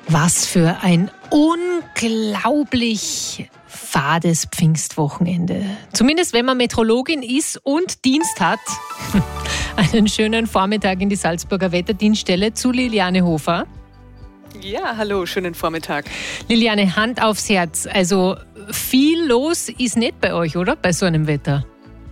Was für ein unglaublich fades Pfingstwochenende. Zumindest wenn man Meteorologin ist und Dienst hat. Einen schönen Vormittag in die Salzburger Wetterdienststelle zu Liliane Hofer. Ja, hallo, schönen Vormittag. Liliane, Hand aufs Herz. Also viel los ist nicht bei euch, oder? Bei so einem Wetter.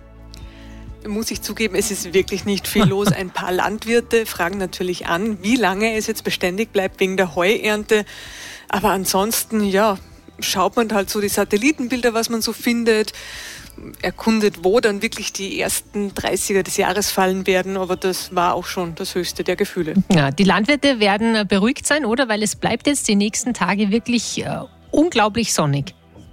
Muss ich zugeben, es ist wirklich nicht viel los. Ein paar Landwirte fragen natürlich an, wie lange es jetzt beständig bleibt wegen der Heuernte. Aber ansonsten, ja, schaut man halt so die Satellitenbilder, was man so findet, erkundet, wo dann wirklich die ersten 30er des Jahres fallen werden. Aber das war auch schon das höchste der Gefühle. Ja, die Landwirte werden beruhigt sein, oder? Weil es bleibt jetzt die nächsten Tage wirklich unglaublich sonnig.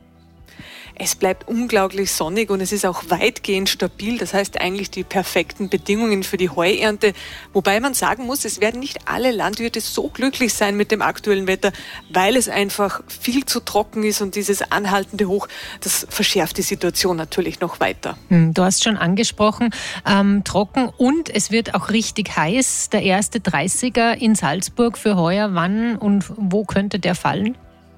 Es bleibt unglaublich sonnig und es ist auch weitgehend stabil. Das heißt eigentlich die perfekten Bedingungen für die Heuernte. Wobei man sagen muss, es werden nicht alle Landwirte so glücklich sein mit dem aktuellen Wetter, weil es einfach viel zu trocken ist und dieses anhaltende Hoch, das verschärft die Situation natürlich noch weiter. Du hast schon angesprochen, trocken und es wird auch richtig heiß. Der erste 30er in Salzburg für heuer. Wann und wo könnte der fallen?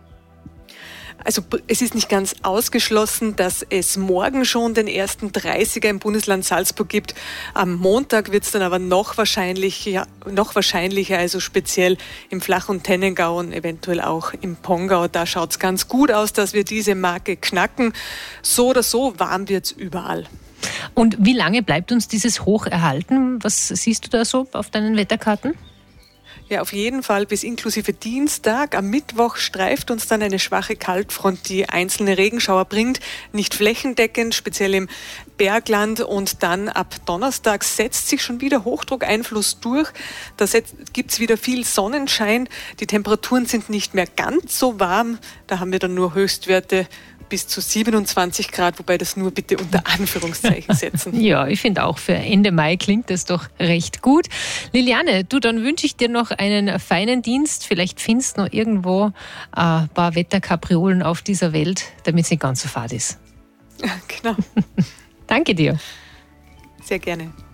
Also es ist nicht ganz ausgeschlossen, dass es morgen schon den ersten 30er im Bundesland Salzburg gibt. Am Montag wird es dann aber noch wahrscheinlicher, also speziell im Flach- und Tennengau und eventuell auch im Pongau. Da schaut es ganz gut aus, dass wir diese Marke knacken. So oder so warm wird es überall. Und wie lange bleibt uns dieses Hoch erhalten? Was siehst du da so auf deinen Wetterkarten? Ja, auf jeden Fall bis inklusive Dienstag. Am Mittwoch streift uns dann eine schwache Kaltfront, die einzelne Regenschauer bringt. Nicht flächendeckend, speziell im Bergland. Und dann ab Donnerstag setzt sich schon wieder Hochdruckeinfluss durch. Da gibt's wieder viel Sonnenschein. Die Temperaturen sind nicht mehr ganz so warm. Da haben wir dann nur Höchstwerte bis zu 27 Grad, wobei das nur bitte unter Anführungszeichen setzen. Ja, ich finde auch für Ende Mai klingt das doch recht gut. Liliane, dann wünsche ich dir noch einen feinen Dienst. Vielleicht findest du noch irgendwo ein paar Wetterkapriolen auf dieser Welt, damit es nicht ganz so fad ist. Genau. Danke dir. Sehr gerne.